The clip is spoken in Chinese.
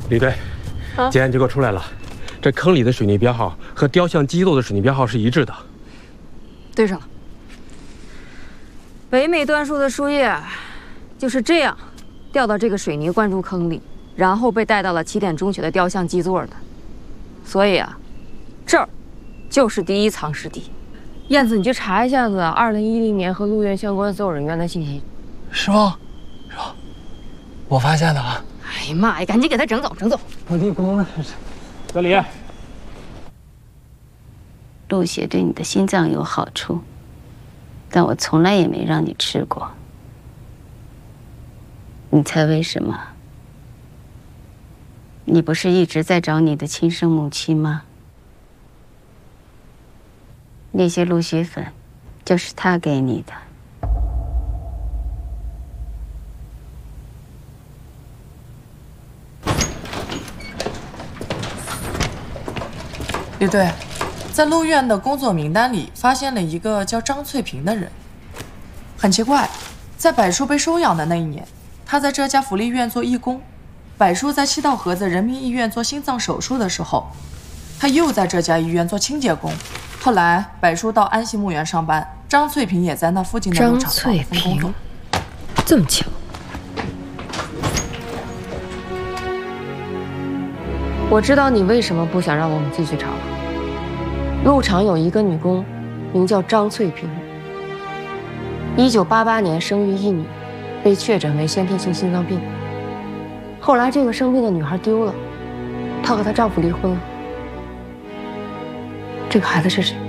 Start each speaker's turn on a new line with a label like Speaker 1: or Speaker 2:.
Speaker 1: 李队，检验结果出来了，这坑里的水泥标号和雕像基座的水泥标号是一致的。
Speaker 2: 对上了。北美椴树的树叶就是这样掉到这个水泥灌注坑里，然后被带到了起点中学的雕像基座的。所以啊，这儿就是第一藏尸地。燕子，你去查一下子2010年和陆院相关所有人员的信息。
Speaker 3: 师傅，我发现了啊！
Speaker 2: 哎呀妈呀，赶紧给他整走，整走！
Speaker 3: 我立功了，这是。
Speaker 1: 小李，
Speaker 4: 鹿血对你的心脏有好处，但我从来也没让你吃过。你猜为什么？你不是一直在找你的亲生母亲吗？那些鹿血粉，就是他给你的。
Speaker 5: 李队，在陆院的工作名单里发现了一个叫张翠萍的人。很奇怪，在柏树被收养的那一年，他在这家福利院做义工。柏树在七道河子人民医院做心脏手术的时候，他又在这家医院做清洁工。后来，柏树到安溪墓园上班，张翠萍也在那附近的牧场分工作。
Speaker 2: 这么巧？我知道你为什么不想让我们继续查了。鹿场有一个女工，名叫张翠萍，1988年生育一女，被确诊为先天性心脏病。后来这个生病的女孩丢了，她和她丈夫离婚了。这个孩子是谁？